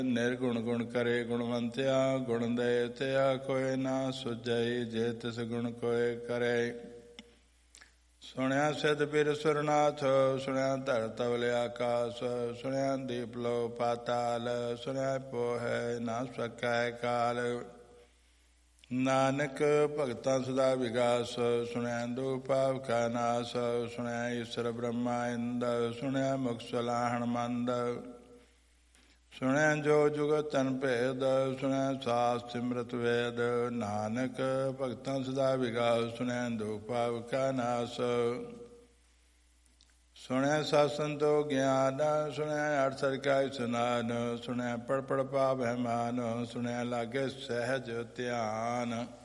ਨਿਰਗੁਣ ਗੁਣ ਕਰੇ ਗੁਣਵੰਤਿਆ, ਗੁਣ ਦੇ ਤਿਆ ਕੋਇ ਨਾ ਸੁਝਈ, ਜੇ ਤਿਸ ਗੁਣ ਕੋਇ ਕਰੇ। ਸੁਣਿਆ ਸਿਧ ਪੀਰ ਸੁਰਨਾਥ, ਸੁਣਿਆ ਧਰ ਤਵਲ ਆਕਾਸ, ਸੁਣਿਆ ਦੀਪ ਲੋ ਪਾਤਾਲ, ਸੁਣਿਆ ਪੋਹੈ ਨਾ ਸਕੈ ਕਾਲ। ਨਾਨਕ ਭਗਤਾਂ ਸਦਾ ਵਿਗਾਸ, ਸੁਣਿਆ ਦੁਖ ਪਾਪ ਕਾ ਨਾਸ, ਸੁਣਿਆ ਈਸ਼ਰ ਬ੍ਰਹਮਾ ਇੰਦ, ਸੁਣਿਆ ਮੁਖ ਸਲਾਹਣ ਮੰਦ। ਸੁਣਿਆ ਜੋ ਜੁਗਤ ਤਨ ਭੇਦ, ਸੁਣਿਆ ਸਾਸ ਸਿਮਰਤ ਵੇਦ। ਨਾਨਕ ਭਗਤਾਂ ਸਦਾ ਵਿਗਾਸ, ਸੁਣਿਆ ਦੁਖ ਪਾਪ ਕਾ ਨਾਸ। ਸੁਣਿਆ ਸਤ ਸੰਤੋਖ ਗਿਆਨ, ਸੁਣਿਆ ਅਠ ਸਰ ਕਾ ਇਸਨਾਨ, ਸੁਣਿਆ ਪੜ ਪੜ ਪਾਪ ਹੈ ਮਾਨ, ਸੁਣਿਆ ਲਾਗੇ ਸਹਿਜ ਧਿਆਨ।